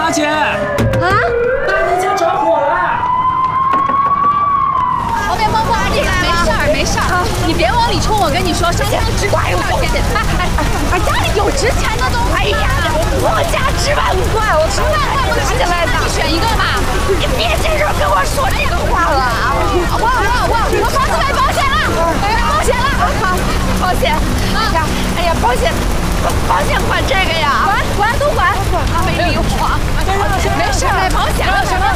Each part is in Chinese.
大姐！啊！ 大你家着火了！ 后面帮忙进来了。没事儿，你别往里冲，我跟你说，身上值多少钱？家里有值钱的东西。哎呀，我家10万块，我10万块不值钱的，你选一个吧。你别这时候跟我说这个话了啊！我房子买保险了，保险了，保险。哎呀，保险管这个呀，管都管。没理我，没事，买保险了，什么？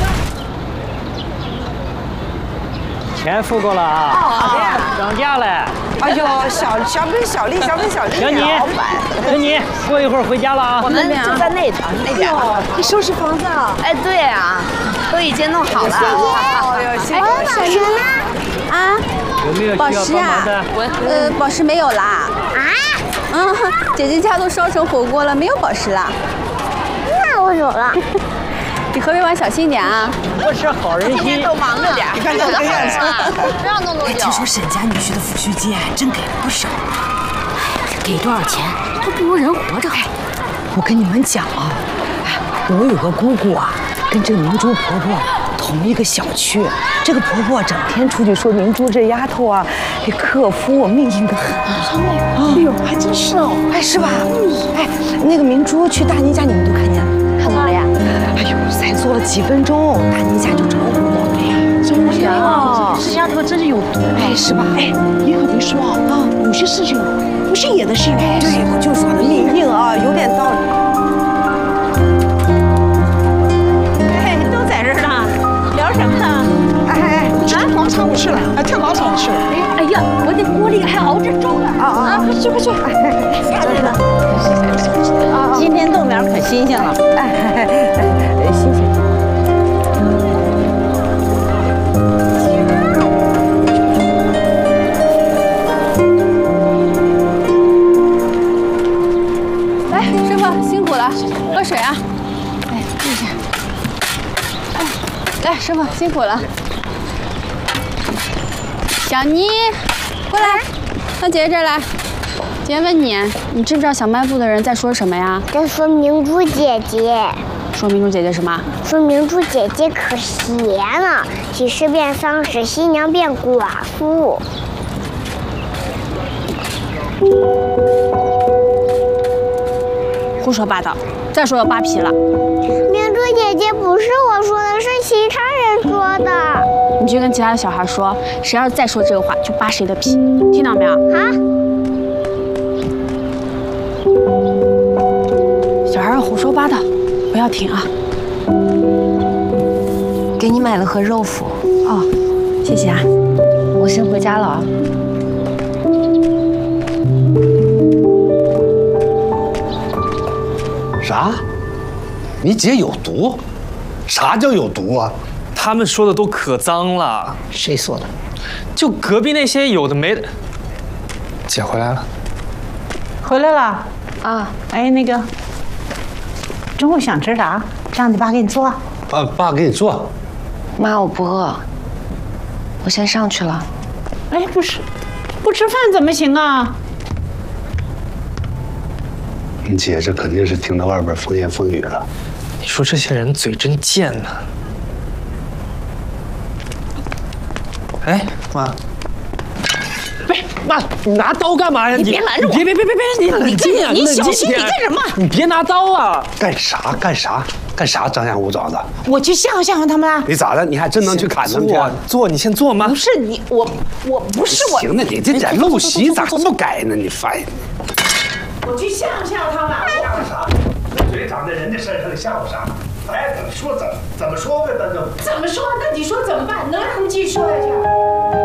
钱付过了啊！涨价了！ 哎呦，小本小利， 跟你过一会儿回家了啊！ 我们就在那边。 你收拾房子啊？ 哎，对啊，都已经弄好了。 哦哟，谢谢。 宝石呢？啊？ 有没有需要帮忙的？ 宝石没有啦。姐姐家都烧成火锅了，没有宝石啦。 那我走了。 你河北玩小心点啊！ 我是好人心。 都忙着点。 你看这个样子， 不让弄多久。 听说沈家女婿的抚恤金还真给了不少，给多少钱都不如人活着好。我跟你们讲啊，我有个姑姑啊，跟这个明珠婆婆同一个小区。这个婆婆整天出去说明珠这丫头啊，这克夫我命硬得很。哎呦，还真是哦，哎是吧？哎，那个明珠去大妮家，你们都看见了？ 看到了呀。 哎呦，才坐了几分钟，大妮家就着火了呀！真是啊，这丫头真是有毒，哎是吧？哎， 你可别说啊，有些事情不是演的戏。 对，我就说的命硬啊，有点道理。 哎，都在这儿呢，聊什么呢？哎，吃广场舞去了，跳广场舞去了。 哎呀，我的锅里还熬着粥呢。 快去！ 今天豆苗可新鲜了。 新鲜。 来，师傅辛苦了，喝水啊。哎，谢谢。来，师傅辛苦了。小妮，过来，到姐姐这儿来。姐姐问你，你知不知道小卖部的人在说什么呀？ 在说明珠姐姐， 说明珠姐姐什么？说明珠姐姐可邪了，喜事变丧事，新娘变寡妇。胡说八道，再说要扒皮了。 明珠姐姐不是我说的，是其他人说的。你去跟其他的小孩说，谁要是再说这个话，就扒谁的皮，听到没有？ 啊！ 小孩胡说八道，不要听啊！ 给你买了盒肉脯。 哦，谢谢啊， 我先回家了啊。 啥？你姐有毒？啥叫有毒啊？ 他们说的都可脏了。 谁说的？ 就隔壁那些有的没的。姐回来了。 回来了啊！哎，那个中午想吃啥？让你爸给你做。 爸给你做。 妈，我不饿，我先上去了。 哎，不是，不吃饭怎么行啊？ 你姐这肯定是听到外边风言风语了。 你说这些人嘴真贱呐！哎，妈。妈，你拿刀干嘛呀？ 你别拦着我！ 别，你冷静呀！ 你小心，你干什么？ 你别拿刀啊！ 干啥？张牙舞爪的！ 我去吓唬他们啊！ 你咋的？你还真能去砍他们去？ 坐，你先坐吗？ 不是你，我不是我。 行了，你这点陋习咋不改呢？你烦。 我去吓唬他们。 吓唬啥？那嘴长在人家身上，吓唬啥？哎，怎么说呗，咱就。 怎么说？那你说怎么办？能让他们继续说下去？